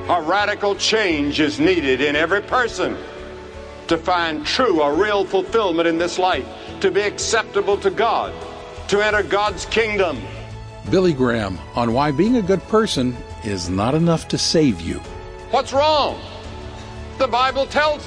A radical change is needed in every person to find true or real fulfillment in this life, to be acceptable to God, to enter God's kingdom. Billy Graham on why being a good person is not enough to save you. What's wrong? The Bible tells